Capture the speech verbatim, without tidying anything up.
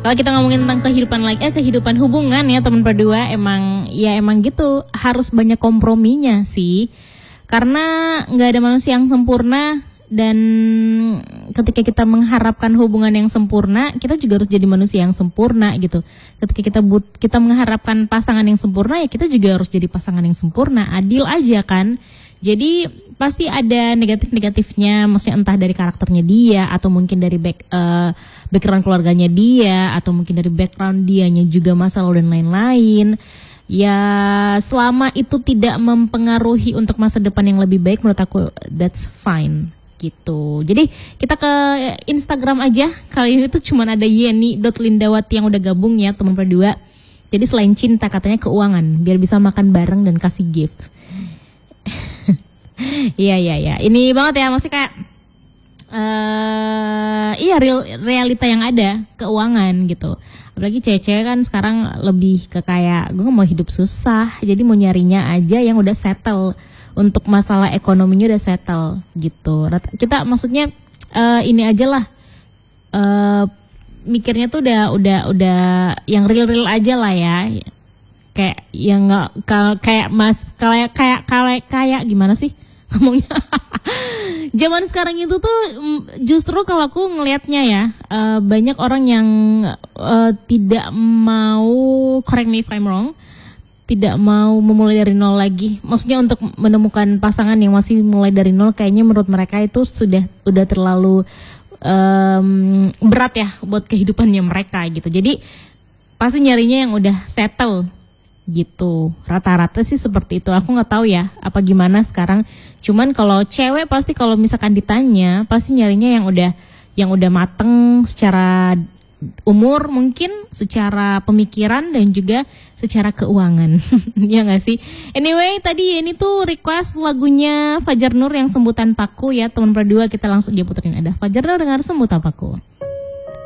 Kalau kita ngomongin tentang kehidupan lagi, eh kehidupan hubungan ya teman berdua, emang ya emang gitu harus banyak komprominya sih. Karena nggak ada manusia yang sempurna, dan ketika kita mengharapkan hubungan yang sempurna, kita juga harus jadi manusia yang sempurna gitu. Ketika kita but, kita mengharapkan pasangan yang sempurna, ya kita juga harus jadi pasangan yang sempurna. Adil aja kan. Jadi pasti ada negatif-negatifnya, maksudnya entah dari karakternya dia, atau mungkin dari back, uh, background keluarganya dia, atau mungkin dari background dianya juga masalah dan lain-lain. Ya selama itu tidak mempengaruhi untuk masa depan yang lebih baik, menurut aku that's fine gitu. Jadi kita ke Instagram aja. Kali ini tuh cuman ada yeni dot lindawati yang udah gabung ya teman berdua. Jadi selain cinta katanya keuangan, biar bisa makan bareng dan kasih gift. Iya iya iya. Ini banget ya, maksudnya kayak uh, iya real, realita yang ada, keuangan gitu. Apalagi cewek-cewek kan sekarang lebih ke kayak gue mau hidup susah, jadi mau nyarinya aja yang udah settle. Untuk masalah ekonominya udah settle gitu. Kita maksudnya uh, ini aja lah, uh, mikirnya tuh udah udah udah yang real-real aja lah ya. Kayak yang nggak kayak mas kayak kayak kayak kayak gimana sih ngomongnya? Zaman sekarang itu tuh justru kalau aku ngelihatnya ya, uh, banyak orang yang uh, tidak mau, correct me if I'm wrong, tidak mau memulai dari nol lagi. Maksudnya untuk menemukan pasangan yang masih mulai dari nol, kayaknya menurut mereka itu sudah udah terlalu um, berat ya buat kehidupannya mereka gitu. Jadi pasti nyarinya yang udah settle gitu. Rata-rata sih seperti itu. Aku nggak tahu ya apa gimana sekarang. Cuman kalau cewek pasti kalau misalkan ditanya pasti nyarinya yang udah yang udah mateng secara umur, mungkin secara pemikiran dan juga secara keuangan. Ya nggak sih? Anyway, tadi ini tuh request lagunya Fajar Nur yang Sembutan Paku ya teman berdua, kita langsung dia puterin. Ada Fajar Nur dengan Sembutan Paku.